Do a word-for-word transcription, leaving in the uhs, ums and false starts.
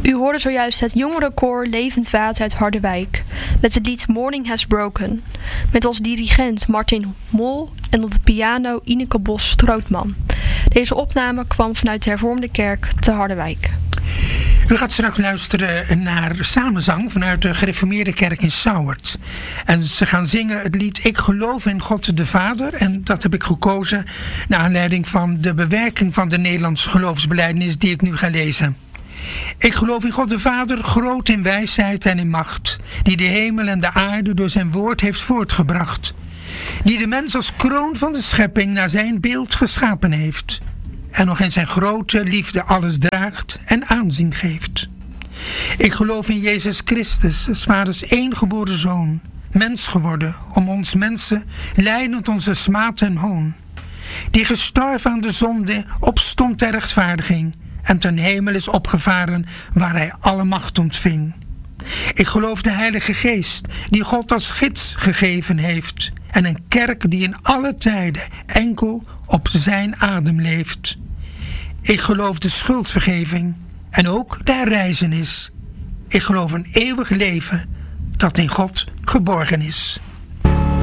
U hoorde zojuist het jongerenkoor Levend Water uit Harderwijk met het lied Morning Has Broken, met als dirigent Martin Mol en op de piano Ineke Bos-Strootman. Deze opname kwam vanuit de Hervormde Kerk te Harderwijk. U gaat straks luisteren naar samenzang vanuit de Gereformeerde Kerk in Sauwerd. En ze gaan zingen het lied Ik geloof in God de Vader. En dat heb ik gekozen naar aanleiding van de bewerking van de Nederlandse geloofsbelijdenis die ik nu ga lezen. Ik geloof in God de Vader, groot in wijsheid en in macht, die de hemel en de aarde door zijn woord heeft voortgebracht, die de mens als kroon van de schepping naar zijn beeld geschapen heeft en nog in zijn grote liefde alles draagt en aanzien geeft. Ik geloof in Jezus Christus, 's vaders eengeboren zoon, mens geworden om ons mensen, lijdend onze smaad en hoon, die gestorven aan de zonde, opstond ter rechtvaardiging en ten hemel is opgevaren waar hij alle macht ontving. Ik geloof de Heilige Geest, die God als gids gegeven heeft, en een kerk die in alle tijden enkel op zijn adem leeft. Ik geloof de schuldvergeving en ook de herrijzenis. Ik geloof een eeuwig leven dat in God geborgen is.